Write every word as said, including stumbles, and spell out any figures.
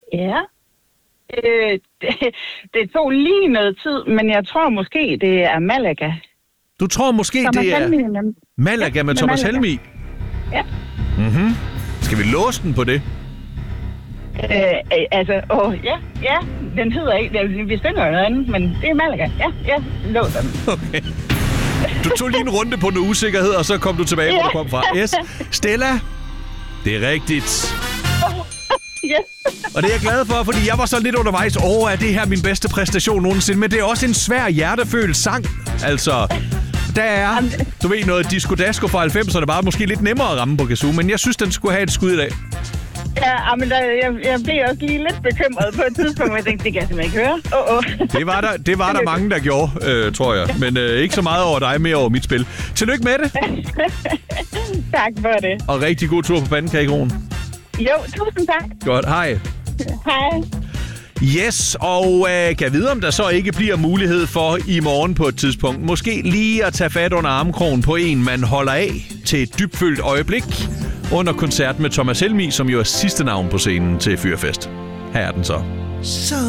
Ja. Øh, det, det tog lige noget tid, men jeg tror måske, det er Malaga. Du tror måske, Thomas det er Helmig. Malaga Ja, med med Thomas Malaga. Helmig? Ja. Mhm. Skal vi låse den på det? Øh, øh, altså, åh, ja, ja, den hedder ikke, det, vi synger jo noget andet, men det er Malaga. Ja, ja, lås den. Okay. Du tog lige en runde på noget usikkerhed, og så kom du tilbage, hvor Ja. du kom fra. Yes. Stella, det er rigtigt. Yes. Og det er jeg glad for, fordi jeg var så lidt undervejs. Åh, oh, er det her min bedste præstation nogensinde? Men det er også en svær hjertefølt sang. Altså, der er, du ved noget, Disco Dasko fra halvfemserne, bare måske lidt nemmere at ramme på kazoo, men jeg synes, den skulle have et skud i dag. Ja, men der, jeg, jeg blev også lige lidt bekymret på et tidspunkt, men jeg tænkte, det kan jeg simpelthen ikke høre. Åh, oh, oh. Det var der, det var der mange, der gjorde, øh, tror jeg. Men øh, ikke så meget over dig, mere over mit spil. Tillykke med det. Tak for det. Og rigtig god tur på pandekageroen. Jo, tusind tak. Godt, hej. Hej. Yes, og øh, kan jeg vide, om der så ikke bliver mulighed for i morgen på et tidspunkt. Måske lige at tage fat under armkrogen på en, man holder af til et dybfølt øjeblik under koncert med Thomas Helmig, som jo er sidste navn på scenen til Fyrfest. Her er den så. Så